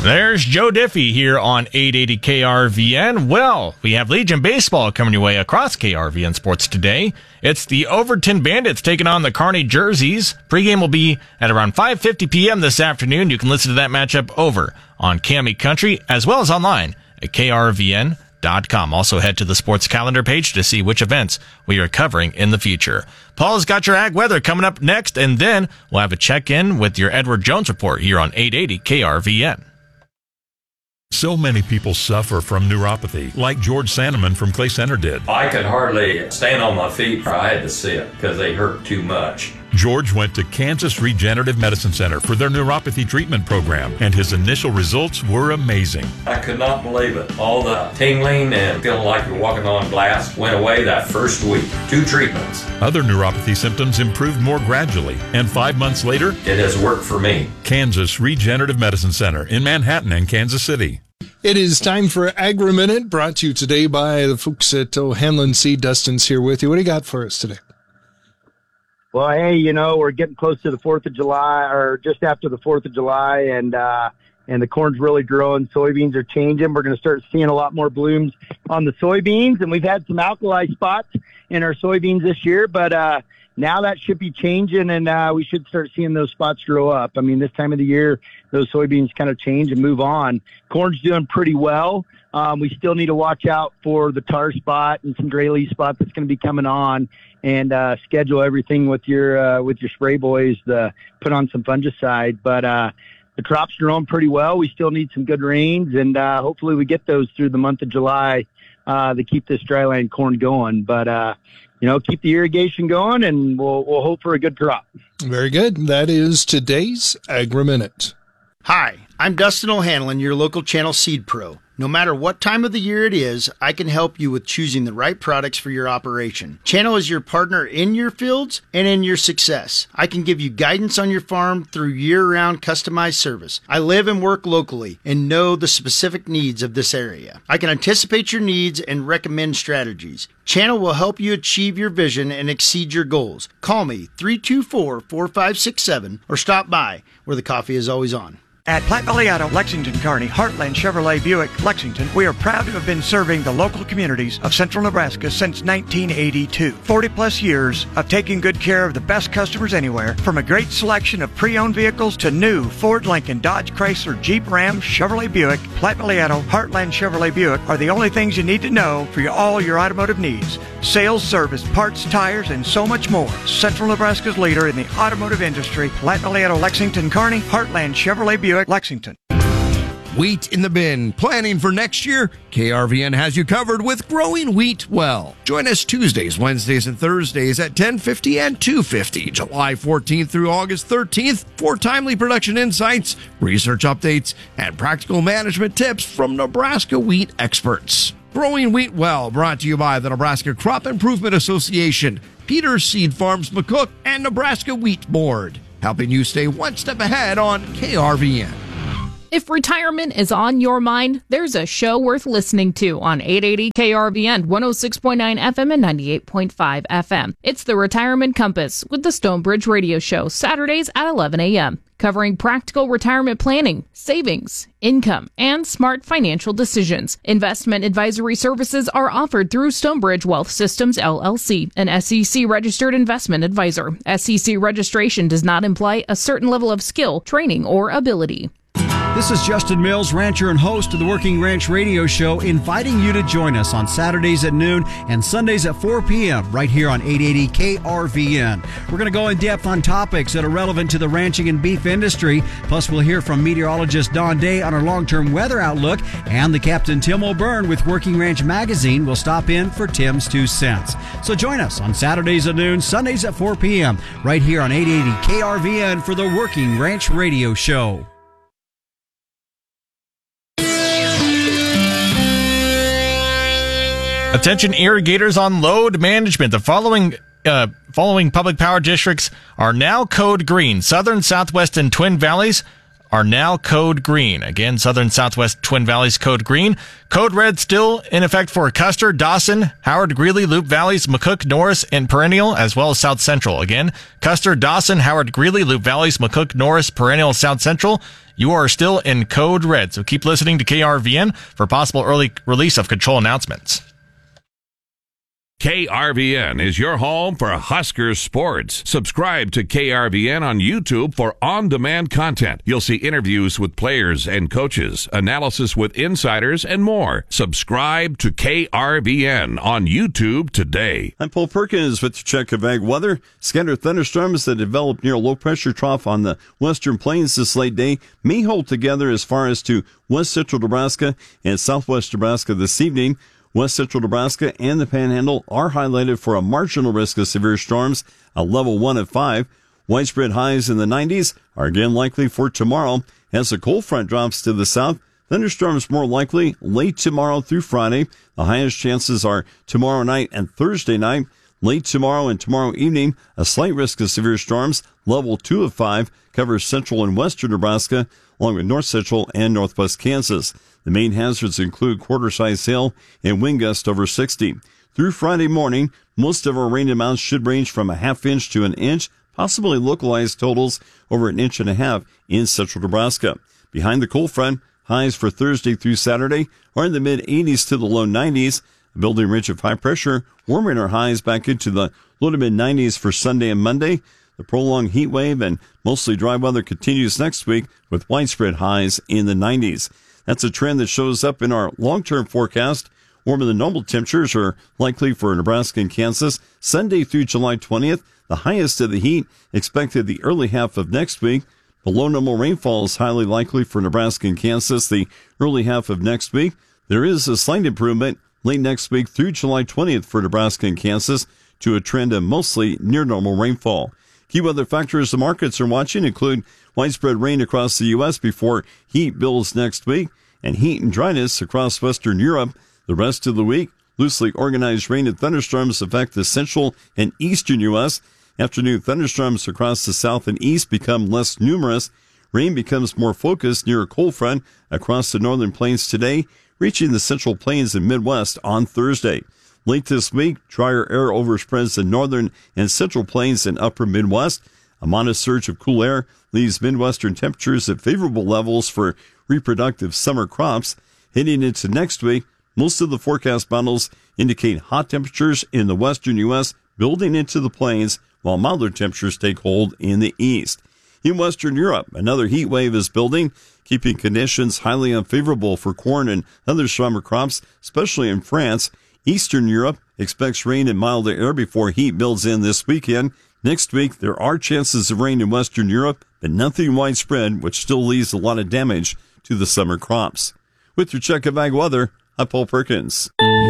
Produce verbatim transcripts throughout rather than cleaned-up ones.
There's Joe Diffie here on eight eighty K R V N. Well, we have Legion Baseball coming your way across K R V N Sports today. It's the Overton Bandits taking on the Kearney Jerseys. Pregame will be at around five fifty p.m. this afternoon. You can listen to that matchup over on Cami Country as well as online at K R V N dot com. Also head to the sports calendar page to see which events we are covering in the future. Paul's got your ag weather coming up next, and then we'll have a check-in with your Edward Jones report here on eight eighty K R V N. So many people suffer from neuropathy, like George Sandeman from Clay Center did. I could hardly stand on my feet. I had to sit because they hurt too much. George went to Kansas Regenerative Medicine Center for their neuropathy treatment program, and his initial results were amazing. I could not believe it. All the tingling and feeling like you're walking on glass went away that first week. Two treatments. Other neuropathy symptoms improved more gradually, and five months later, it has worked for me. Kansas Regenerative Medicine Center in Manhattan and Kansas City. It is time for Agri-Minute, brought to you today by the folks at O'Hanlon Seed. Dustin's here with you. What do you got for us today? Well, hey, you know, we're getting close to the fourth of July, or just after the fourth of July, and uh, and the corn's really growing. Soybeans are changing. We're going to start seeing a lot more blooms on the soybeans, and we've had some alkali spots in our soybeans this year, but uh, now that should be changing, and uh, we should start seeing those spots grow up. I mean, this time of the year, those soybeans kind of change and move on. Corn's doing pretty well. Um, we still need to watch out for the tar spot and some gray leaf spot that's going to be coming on, and uh, schedule everything with your uh, with your spray boys to put on some fungicide. But uh, the crop's growing pretty well. We still need some good rains, and uh, hopefully we get those through the month of July uh, to keep this dryland corn going. But uh, you know, keep the irrigation going, and we'll we'll hope for a good crop. Very good. That is today's Agri-Minute. Hi, I'm Dustin O'Hanlon, your local channel seed pro. No matter what time of the year it is, I can help you with choosing the right products for your operation. Channel is your partner in your fields and in your success. I can give you guidance on your farm through year-round customized service. I live and work locally and know the specific needs of this area. I can anticipate your needs and recommend strategies. Channel will help you achieve your vision and exceed your goals. Call me three two four, four five six seven or stop by where the coffee is always on. At Platte Valley Auto, Lexington, Kearney, Heartland Chevrolet Buick, Lexington, we are proud to have been serving the local communities of central Nebraska since nineteen eighty-two. forty plus years of taking good care of the best customers anywhere, from a great selection of pre-owned vehicles to new Ford, Lincoln, Dodge, Chrysler, Jeep, Ram, Chevrolet Buick. Platte Valley Auto, Heartland Chevrolet Buick are the only things you need to know for your, all your automotive needs. Sales, service, parts, tires, and so much more. Central Nebraska's leader in the automotive industry, Platte Valley Auto, Lexington, Kearney, Heartland Chevrolet Buick, Lexington. Wheat in the bin. Planning for next year? K R V N has you covered with Growing Wheat Well. Join us Tuesdays, Wednesdays, and Thursdays at ten fifty and two fifty, July fourteenth through August thirteenth, for timely production insights, research updates, and practical management tips from Nebraska wheat experts. Growing Wheat Well, brought to you by the Nebraska Crop Improvement Association, Peters Seed Farms McCook, and Nebraska Wheat Board, helping you stay one step ahead on K R V N. If retirement is on your mind, there's a show worth listening to on eight eighty K R V N, one oh six point nine F M and ninety-eight point five F M. It's the Retirement Compass with the Stonebridge Radio Show, Saturdays at eleven a.m., covering practical retirement planning, savings, income, and smart financial decisions. Investment advisory services are offered through Stonebridge Wealth Systems, L L C, an S E C-registered investment advisor. S E C registration does not imply a certain level of skill, training, or ability. This is Justin Mills, rancher and host of the Working Ranch Radio Show, inviting you to join us on Saturdays at noon and Sundays at four p.m. right here on eight eighty K R V N. We're going to go in depth on topics that are relevant to the ranching and beef industry. Plus, we'll hear from meteorologist Don Day on our long-term weather outlook, and the Captain Tim O'Byrne with Working Ranch Magazine will stop in for Tim's Two Cents. So join us on Saturdays at noon, Sundays at four p.m. right here on eight eighty K R V N for the Working Ranch Radio Show. Attention irrigators on load management. The following uh, following public power districts are now code green. Southern, Southwest, and Twin Valleys are now code green. Again, Southern Southwest Twin Valleys code green. Code red still in effect for Custer, Dawson, Howard, Greeley, Loup Valleys, McCook, Norris, and Perennial, as well as South Central. Again, Custer, Dawson, Howard, Greeley, Loup Valleys, McCook, Norris, Perennial, South Central. You are still in code red, so keep listening to K R V N for possible early release of control announcements. K R V N is your home for Huskers sports. Subscribe to K R V N on YouTube for on-demand content. You'll see interviews with players and coaches, analysis with insiders, and more. Subscribe to K R V N on YouTube today. I'm Paul Perkins with your check of ag weather. Scattered thunderstorms that develop near a low-pressure trough on the western plains this late day may hold together as far as to west central Nebraska and southwest Nebraska this evening. West central Nebraska and the Panhandle are highlighted for a marginal risk of severe storms, a level one at five. Widespread highs in the nineties are again likely for tomorrow. As the cold front drops to the south, thunderstorms more likely late tomorrow through Friday. The highest chances are tomorrow night and Thursday night. Late tomorrow and tomorrow evening, a slight risk of severe storms, level two of five, covers central and western Nebraska, along with north central and northwest Kansas. The main hazards include quarter-size hail and wind gusts over sixty. Through Friday morning, most of our rain amounts should range from a half inch to an inch, possibly localized totals over an inch and a half in central Nebraska. Behind the cold front, highs for Thursday through Saturday are in the mid-eighties to the low nineties. A building ridge of high pressure, warming our highs back into the low to mid-nineties for Sunday and Monday. The prolonged heat wave and mostly dry weather continues next week with widespread highs in the nineties. That's a trend that shows up in our long-term forecast. Warmer than normal temperatures are likely for Nebraska and Kansas Sunday through July twentieth. The highest of the heat expected the early half of next week. Below normal rainfall is highly likely for Nebraska and Kansas the early half of next week. There is a slight improvement late next week through July twentieth for Nebraska and Kansas to a trend of mostly near normal rainfall. Key weather factors the markets are watching include widespread rain across the U S before heat builds next week, and heat and dryness across western Europe. The rest of the week, loosely organized rain and thunderstorms affect the central and eastern U S. Afternoon thunderstorms across the south and east become less numerous. Rain becomes more focused near a cold front across the northern plains today, reaching the central plains and Midwest on Thursday. Late this week, drier air overspreads the northern and central plains and upper Midwest. A modest surge of cool air leaves Midwestern temperatures at favorable levels for reproductive summer crops. Heading into next week, most of the forecast models indicate hot temperatures in the western U S building into the plains, while milder temperatures take hold in the east. In Western Europe, another heat wave is building, keeping conditions highly unfavorable for corn and other summer crops, especially in France. Eastern Europe expects rain and milder air before heat builds in this weekend. Next week, there are chances of rain in Western Europe, but nothing widespread, which still leaves a lot of damage to the summer crops. With your check of ag weather, I'm Paul Perkins.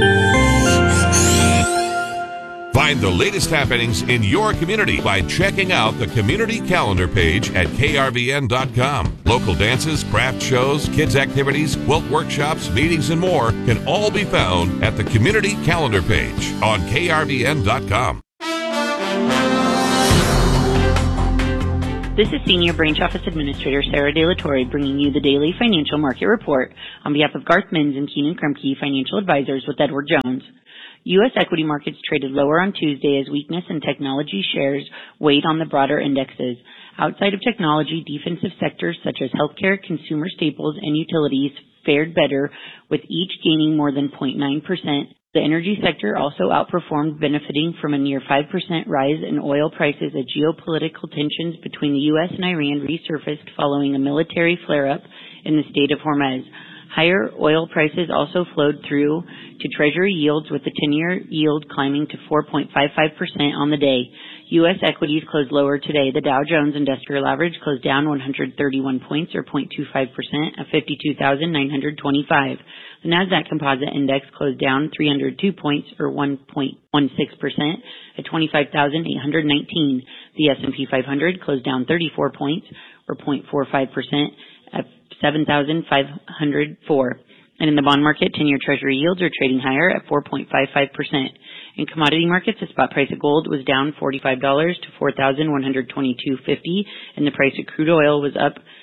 Find the latest happenings in your community by checking out the community calendar page at K R V N dot com. Local dances, craft shows, kids activities, quilt workshops, meetings, and more can all be found at the community calendar page on K R V N dot com. This is Senior Branch Office Administrator Sarah De La Torre bringing you the daily financial market report on behalf of Garth Mins and Keenan Krumke Financial Advisors with Edward Jones. U S equity markets traded lower on Tuesday as weakness in technology shares weighed on the broader indexes. Outside of technology, defensive sectors such as healthcare, consumer staples, and utilities fared better, with each gaining more than zero point nine percent. The energy sector also outperformed, benefiting from a near five percent rise in oil prices as geopolitical tensions between the U S and Iran resurfaced following a military flare-up in the state of Hormuz. Higher oil prices also flowed through to Treasury yields, with the ten-year yield climbing to four point five five percent on the day. U S equities closed lower today. The Dow Jones Industrial Average closed down one hundred thirty-one points, or zero point two five percent, at fifty-two thousand nine hundred twenty-five. The Nasdaq Composite Index closed down three hundred two points, or one point one six percent, at twenty-five thousand eight hundred nineteen. The S and P five hundred closed down thirty-four points, or zero point four five percent, at seven thousand five hundred four. And in the bond market, ten-year Treasury yields are trading higher at four point five five percent. In commodity markets, the spot price of gold was down forty-five dollars to four thousand one hundred twenty-two dollars and fifty cents, and the price of crude oil was up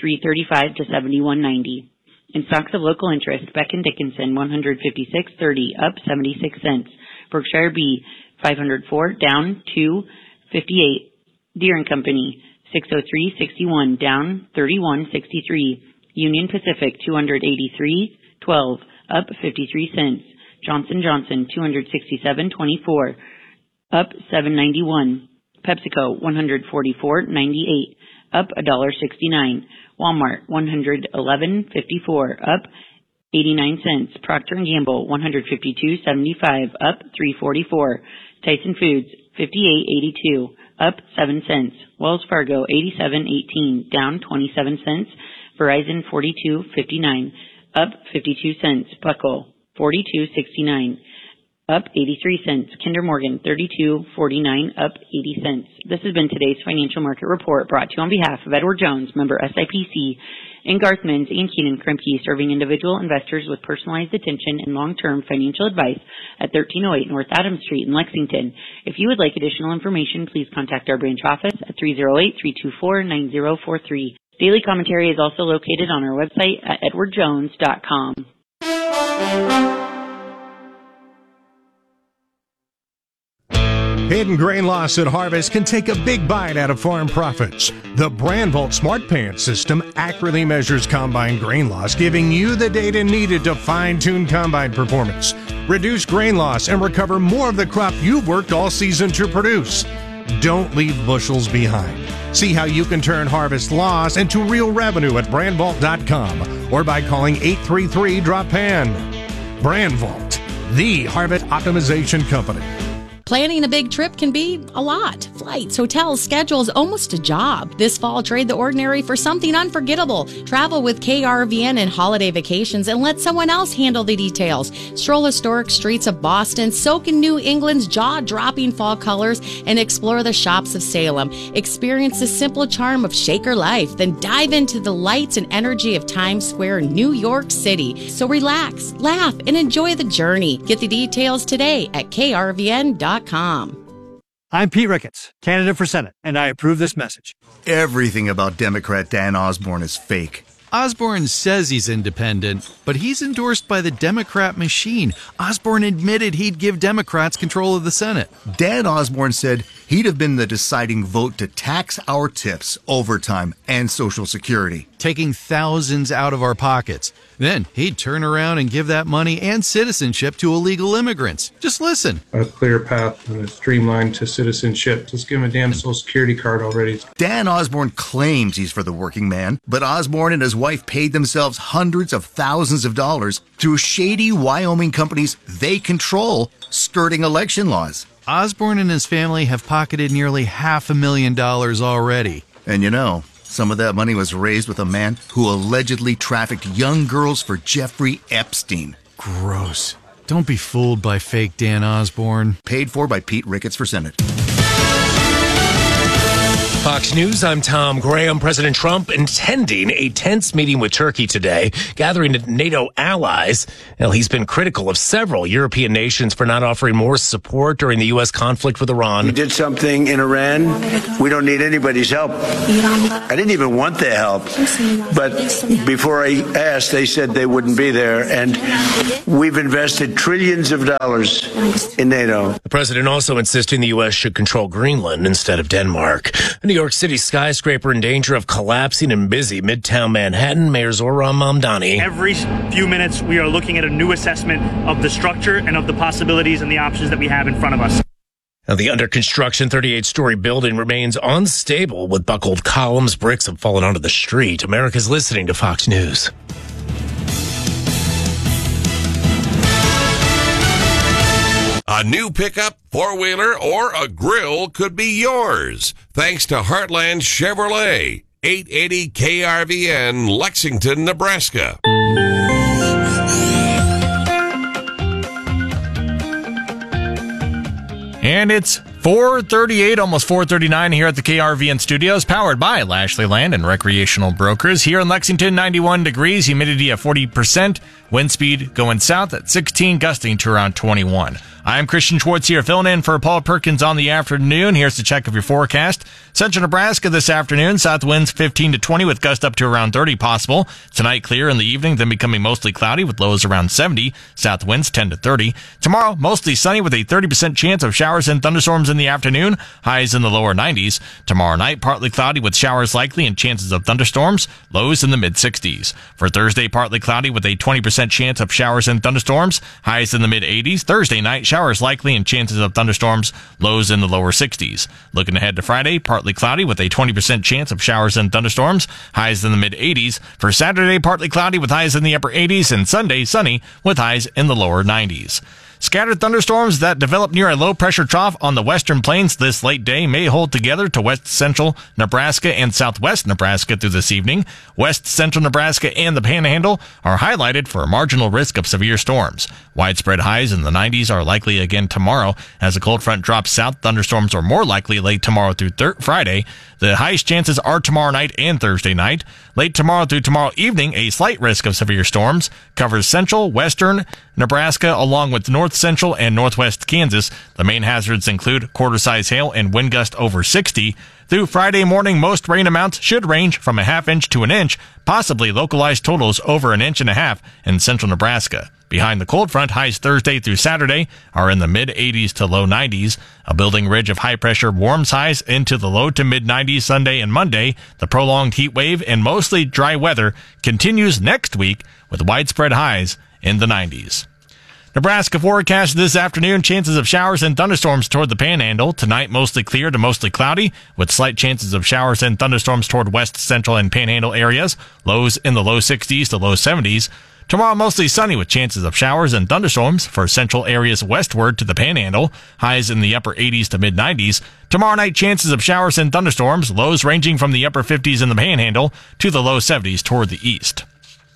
three thirty-five to seventy-one ninety. In stocks of local interest, Becton Dickinson one fifty-six thirty, up seventy-six cents. Berkshire B five oh four, down two fifty-eight. Deere and Company six oh three sixty-one, down thirty-one sixty-three. Union Pacific two eighty-three twelve, up fifty-three cents. Johnson Johnson two sixty-seven twenty-four, up seven ninety-one. PepsiCo one forty-four ninety-eight, up one sixty-nine. Walmart one eleven fifty-four, up eighty-nine cents. Procter and Gamble one fifty-two seventy-five, up three forty-four. Tyson Foods fifty-eight eighty-two, up seven cents. Wells Fargo eighty-seven eighteen, down twenty-seven cents. Verizon forty-two fifty-nine, up fifty-two cents. Buckle forty-two sixty-nine, up eighty-three cents. Kinder Morgan thirty-two forty-nine, up eighty cents. This has been today's financial market report, brought to you on behalf of Edward Jones, member S I P C, and Garth Mins and Keenan Kremke, serving individual investors with personalized attention and long-term financial advice at thirteen oh eight North Adams Street in Lexington. If you would like additional information, please contact our branch office at three oh eight, three two four, nine oh four three. Daily commentary is also located on our website at edward jones dot com. Hidden grain loss at harvest can take a big bite out of farm profits. The BrandVault Smart Pants system accurately measures combine grain loss, giving you the data needed to fine-tune combine performance, reduce grain loss, and recover more of the crop you've worked all season to produce. Don't leave bushels behind. See how you can turn harvest loss into real revenue at brand vault dot com or by calling eight three three, drop pan. BrandVault, the harvest optimization company. Planning a big trip can be a lot. Flights, hotels, schedules, almost a job. This fall, trade the ordinary for something unforgettable. Travel with K R V N and Holiday Vacations and let someone else handle the details. Stroll historic streets of Boston, soak in New England's jaw-dropping fall colors, and explore the shops of Salem. Experience the simple charm of Shaker life, then dive into the lights and energy of Times Square, New York City. So relax, laugh, and enjoy the journey. Get the details today at K R V N dot com. I'm Pete Ricketts, candidate for Senate, and I approve this message. Everything about Democrat Dan Osborne is fake. Osborne says he's independent, but he's endorsed by the Democrat machine. Osborne admitted he'd give Democrats control of the Senate. Dan Osborne said he'd have been the deciding vote to tax our tips, overtime, and Social Security, taking thousands out of our pockets. Then he'd turn around and give that money and citizenship to illegal immigrants. Just listen. A clear path and a streamline to citizenship. Just give him a damn Social Security card already. Dan Osborne claims he's for the working man, but Osborne and his wife paid themselves hundreds of thousands of dollars through shady Wyoming companies they control, skirting election laws. Osborne and his family have pocketed nearly half a million dollars already. And you know, some of that money was raised with a man who allegedly trafficked young girls for Jeffrey Epstein. Gross. Don't be fooled by fake Dan Osborne. Paid for by Pete Ricketts for Senate. Fox News, I'm Tom Graham. President Trump intending a tense meeting with Turkey today, gathering NATO allies. Well, he's been critical of several European nations for not offering more support during the U S conflict with Iran. We did something in Iran. We don't need anybody's help. I didn't even want their help. But before I asked, they said they wouldn't be there. And we've invested trillions of dollars in NATO. The president also insisting the U S should control Greenland instead of Denmark. A New York City skyscraper in danger of collapsing in busy Midtown Manhattan. Mayor Zohran Mamdani. Every few minutes, we are looking at a new assessment of the structure and of the possibilities and the options that we have in front of us. Now, the under construction thirty-eight story building remains unstable with buckled columns. Bricks have fallen onto the street. America's listening to Fox News. A new pickup, four-wheeler, or a grill could be yours, thanks to Heartland Chevrolet, eight eighty K R V N, Lexington, Nebraska. And it's four thirty-eight, almost four thirty-nine here at the K R V N studios, powered by Lashley Land and Recreational Brokers. Here in Lexington, ninety-one degrees, humidity at forty percent, wind speed going south at sixteen, gusting to around twenty-one. I'm Christian Schwartz here, filling in for Paul Perkins on the afternoon. Here's the check of your forecast. Central Nebraska this afternoon, south winds fifteen to twenty with gusts up to around thirty possible. Tonight clear in the evening, then becoming mostly cloudy with lows around seventy. South winds ten to thirty. Tomorrow, mostly sunny with a thirty percent chance of showers and thunderstorms in the afternoon. Highs in the lower nineties. Tomorrow night, partly cloudy with showers likely and chances of thunderstorms. Lows in the mid sixties. For Thursday, partly cloudy with a twenty percent chance of showers and thunderstorms. Highs in the mid eighties. Thursday night, showers likely and chances of thunderstorms. Lows in the lower sixties. Looking ahead to Friday, partly cloudy with a twenty percent chance of showers and thunderstorms. Highs in the mid eighties. For Saturday, partly cloudy with highs in the upper eighties. And Sunday, sunny with highs in the lower nineties. Scattered thunderstorms that develop near a low-pressure trough on the western plains this late day may hold together to west central Nebraska and southwest Nebraska through this evening. West central Nebraska and the Panhandle are highlighted for a marginal risk of severe storms. Widespread highs in the nineties are likely again tomorrow. As the cold front drops south, thunderstorms are more likely late tomorrow through thir- Friday. The highest chances are tomorrow night and Thursday night. Late tomorrow through tomorrow evening, a slight risk of severe storms covers central, western Nebraska, along with north central and northwest Kansas. The main hazards include quarter-size hail and wind gust over sixty. Through Friday morning, most rain amounts should range from a half inch to an inch, possibly localized totals over an inch and a half in central Nebraska. Behind the cold front, highs Thursday through Saturday are in the mid eighties to low nineties. A building ridge of high pressure warms highs into the low to mid nineties Sunday and Monday. The prolonged heat wave and mostly dry weather continues next week with widespread highs in the nineties. Nebraska forecast this afternoon, chances of showers and thunderstorms toward the Panhandle. Tonight, mostly clear to mostly cloudy, with slight chances of showers and thunderstorms toward west, central, and Panhandle areas. Lows in the low sixties to low seventies. Tomorrow, mostly sunny with chances of showers and thunderstorms for central areas westward to the Panhandle. Highs in the upper eighties to mid nineties. Tomorrow night, chances of showers and thunderstorms. Lows ranging from the upper fifties in the Panhandle to the low seventies toward the east.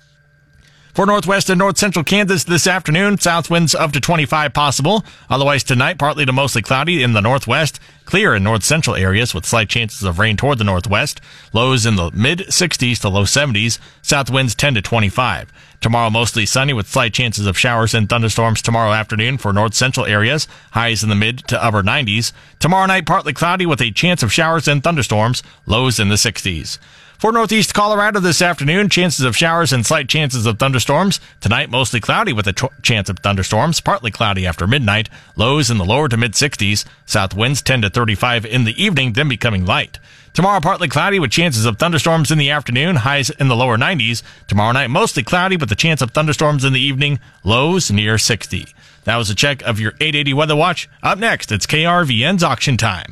For northwest and north central Kansas this afternoon, south winds up to twenty-five possible. Otherwise tonight, partly to mostly cloudy in the northwest. Clear in north central areas with slight chances of rain toward the northwest. Lows in the mid sixties to low seventies. South winds ten to twenty-five. Tomorrow, mostly sunny with slight chances of showers and thunderstorms tomorrow afternoon for north central areas. Highs in the mid to upper nineties. Tomorrow night, partly cloudy with a chance of showers and thunderstorms. Lows in the sixties. For northeast Colorado this afternoon, chances of showers and slight chances of thunderstorms. Tonight, mostly cloudy with a tr- chance of thunderstorms, partly cloudy after midnight. Lows in the lower to mid sixties. South winds ten to thirty-five in the evening, then becoming light. Tomorrow, partly cloudy with chances of thunderstorms in the afternoon. Highs in the lower nineties. Tomorrow night, mostly cloudy with a chance of thunderstorms in the evening. Lows near sixty. That was a check of your eight eighty Weather Watch. Up next, it's K R V N's Auction Time.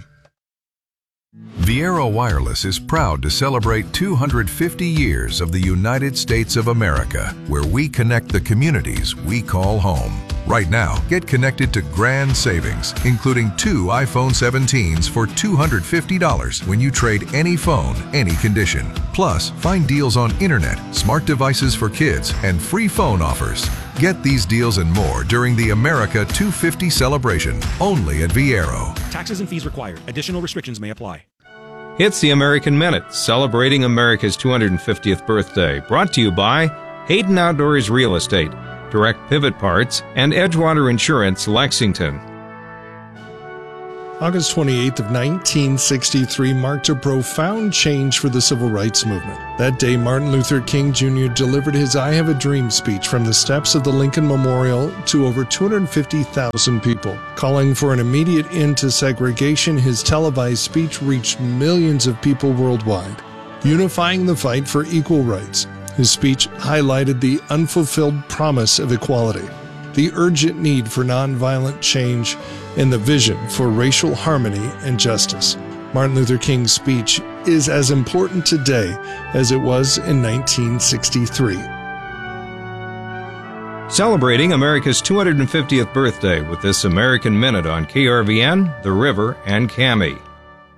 Viera Wireless is proud to celebrate two hundred fifty years of the United States of America, where we connect the communities we call home. Right now, get connected to grand savings, including two iPhone seventeens for two hundred fifty dollars when you trade any phone, any condition. Plus, find deals on internet, smart devices for kids, and free phone offers. Get these deals and more during the America two fifty celebration, only at Viero. Taxes and fees required. Additional restrictions may apply. It's the American Minute, celebrating America's two hundred fiftieth birthday. Brought to you by Hayden Outdoors Real Estate, Direct Pivot Parts, and Edgewater Insurance, Lexington. August twenty-eighth of nineteen sixty-three marked a profound change for the civil rights movement. That day, Martin Luther King Junior delivered his I Have a Dream speech from the steps of the Lincoln Memorial to over two hundred fifty thousand people. Calling for an immediate end to segregation, his televised speech reached millions of people worldwide, unifying the fight for equal rights. His speech highlighted the unfulfilled promise of equality, the urgent need for nonviolent change, and the vision for racial harmony and justice. Martin Luther King's speech is as important today as it was in nineteen sixty-three. Celebrating America's two hundred fiftieth birthday with this American Minute on K R V N, The River, and C A M I.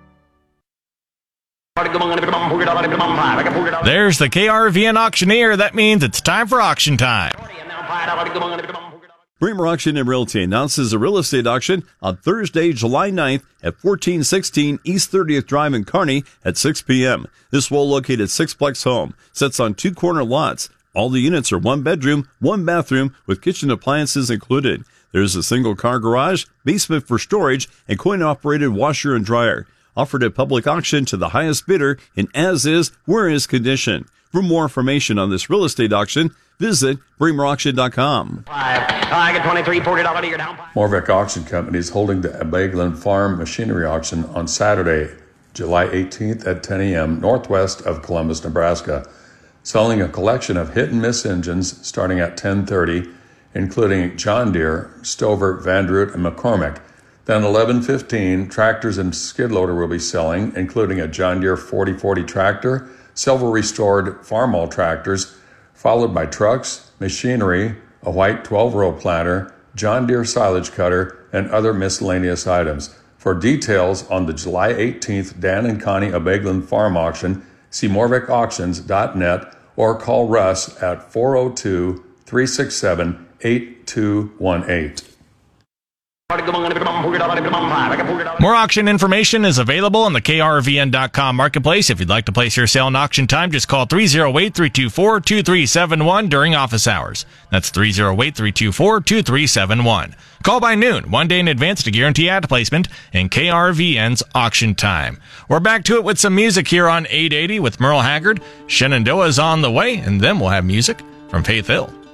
There's the K R V N auctioneer. That means it's time for auction time. Bremer Auction and Realty announces a real estate auction on Thursday, July ninth at fourteen sixteen East thirtieth Drive in Kearney at six p.m. This well-located six-plex home sits on two corner lots. All the units are one bedroom, one bathroom with kitchen appliances included. There's a single-car garage, basement for storage, and coin-operated washer and dryer. Offered at public auction to the highest bidder in as-is, where-is condition. For more information on this real estate auction, visit bremer auction dot com. I get twenty-three, forty dollars a year down. Morvec Auction Company is holding the Abeglin Farm Machinery Auction on Saturday, July eighteenth at ten a.m. northwest of Columbus, Nebraska, selling a collection of hit-and-miss engines starting at ten thirty, including John Deere, Stover, Vandroot, and McCormick. Then eleven fifteen, tractors and skid loader will be selling, including a John Deere forty forty tractor, several restored Farmall tractors, followed by trucks, machinery, a white twelve-row planter, John Deere silage cutter, and other miscellaneous items. For details on the July eighteenth Dan and Connie Abeglin Farm Auction, see morvec auctions dot net or call Russ at four oh two, three six seven, eight two one eight. More auction information is available on the K R V N dot com marketplace. If you'd like to place your sale in auction time, just call three oh eight, three two four, two three seven one during office hours. That's three oh eight, three two four, two three seven one. Call by noon, one day in advance to guarantee ad placement in K R V N's auction time. We're back to it with some music here on eight eighty with Merle Haggard. Shenandoah's on the way, and then we'll have music from Faith Hill.